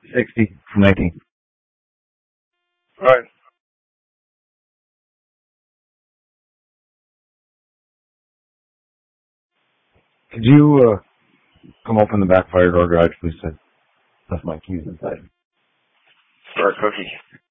60 from 19. All right. Could you come open the back fire door, garage, please, sir? Left my keys inside. Start cooking.